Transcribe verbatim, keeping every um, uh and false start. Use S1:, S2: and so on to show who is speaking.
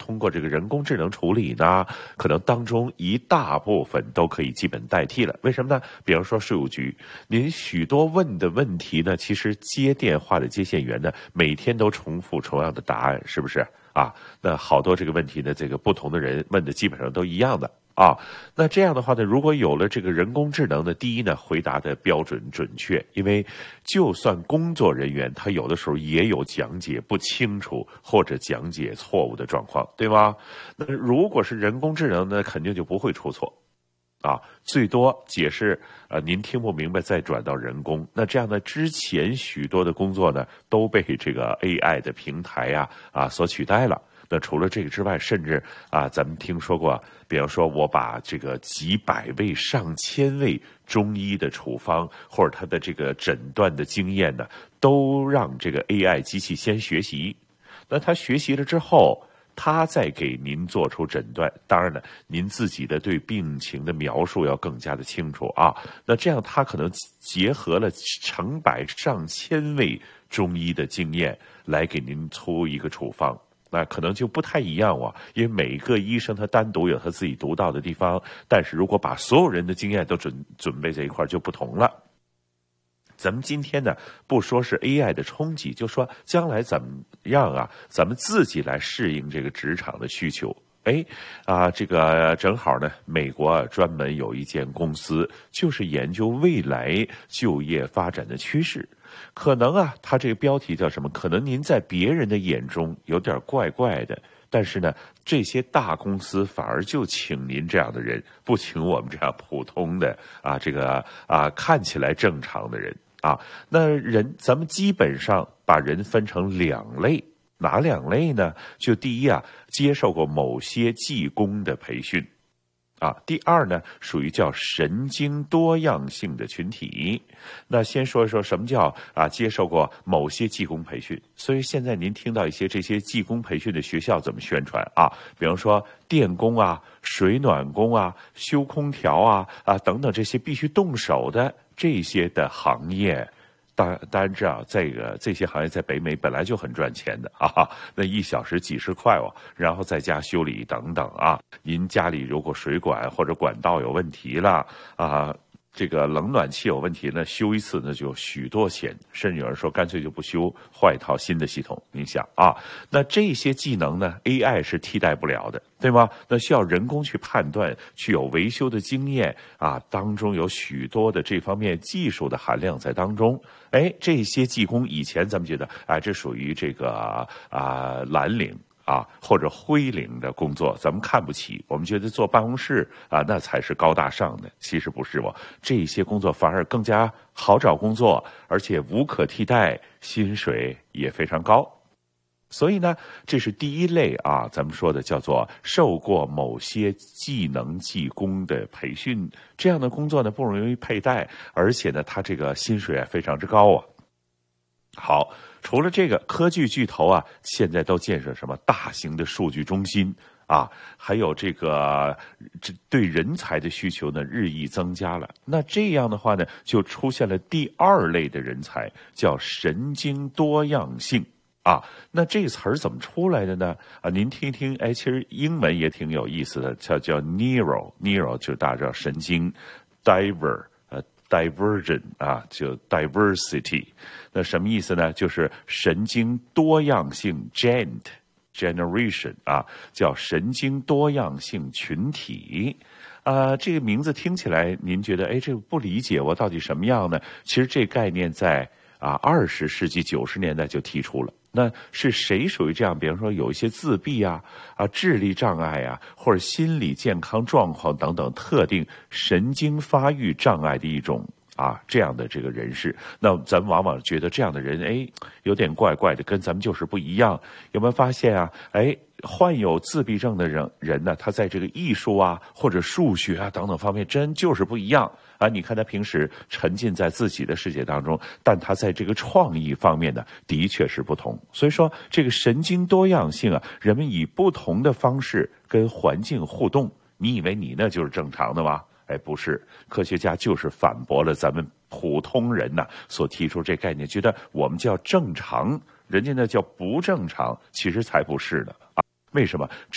S1: 通过这个人工智能处理呢，可能当中一大部分都可以基本代替了。为什么呢？比方说税务局，您许多问的问题呢，其实接电话的接线员呢，每天都重复同样的答案，是不是啊？那好多这个问题呢，这个不同的人问的基本上都一样的。啊，那这样的话呢，如果有了这个人工智能呢，第一呢，回答的标准准确，因为就算工作人员他有的时候也有讲解不清楚或者讲解错误的状况，对吗？那如果是人工智能呢，肯定就不会出错。啊，最多解释呃您听不明白再转到人工。那这样呢，之前许多的工作呢都被这个 A I 的平台呀 啊, 啊所取代了。那除了这个之外，甚至啊，咱们听说过，比方说我把这个几百位、上千位中医的处方或者他的这个诊断的经验呢，都让这个 A I 机器先学习。那他学习了之后，他再给您做出诊断。当然了，您自己的对病情的描述要更加的清楚啊。那这样他可能结合了成百上千位中医的经验来给您出一个处方。那可能就不太一样啊，因为每个医生他单独有他自己独到的地方，但是如果把所有人的经验都准准备在一块就不同了。咱们今天呢，不说是 A I 的冲击，就说将来怎么样啊，咱们自己来适应这个职场的需求。哎，啊，这个正好呢，美国专门有一间公司，就是研究未来就业发展的趋势。可能啊，它这个标题叫什么？可能您在别人的眼中有点怪怪的，但是呢，这些大公司反而就请您这样的人，不请我们这样普通的啊，这个啊看起来正常的人啊。那人，咱们基本上把人分成两类。哪两类呢？就第一啊，接受过某些技工的培训，啊，第二呢，属于叫神经多样性的群体。那先说一说什么叫啊接受过某些技工培训。所以现在您听到一些这些技工培训的学校怎么宣传啊？比方说电工啊、水暖工啊、修空调啊啊等等这些必须动手的这些的行业。当当然知道，这个这些行业在北美本来就很赚钱的啊，那一小时几十块哦，然后再加修理等等啊。您家里如果水管或者管道有问题了啊，这个冷暖气有问题呢，修一次那就许多钱，甚至有人说干脆就不修，换一套新的系统。您想啊，那这些技能呢 ，A I 是替代不了的，对吗？那需要人工去判断，具有维修的经验啊，当中有许多的这方面技术的含量在当中。哎，这些技工以前咱们觉得，啊，这属于这个啊蓝领啊或者灰领的工作，咱们看不起，我们觉得坐办公室啊那才是高大上的。其实不是哦，这些工作反而更加好找工作，而且无可替代，薪水也非常高。所以呢，这是第一类啊，咱们说的叫做受过某些技能技工的培训，这样的工作呢不容易佩戴，而且呢，它这个薪水也非常之高啊。好，除了这个，科技巨头啊，现在都建设什么大型的数据中心啊，还有这个这对人才的需求呢日益增加了。那这样的话呢，就出现了第二类的人才，叫神经多样性。啊，那这个词儿怎么出来的呢？啊，您听一听，哎，其实英文也挺有意思的，叫叫 neuro，neuro 就大家知道神经 ，diver 呃 divergent 啊，就 diversity， 那什么意思呢？就是神经多样性 gent generation 啊，叫神经多样性群体。啊、呃，这个名字听起来您觉得，哎，这个不理解，我到底什么样呢？其实这概念在啊二十世纪九十年代就提出了。那是谁属于这样？比方说有一些自闭啊、啊智力障碍啊，或者心理健康状况等等特定神经发育障碍的一种啊这样的这个人士，那咱们往往觉得这样的人，哎，有点怪怪的，跟咱们就是不一样。有没有发现啊？哎，患有自闭症的人人呢，他在这个艺术啊或者数学啊等等方面，真就是不一样。啊，你看他平时沉浸在自己的世界当中，但他在这个创意方面呢，的确是不同。所以说，这个神经多样性啊，人们以不同的方式跟环境互动，你以为你那就是正常的吗？哎，不是，科学家就是反驳了咱们普通人呐、啊、所提出这概念，觉得我们叫正常，人家那叫不正常，其实才不是的啊。为什么？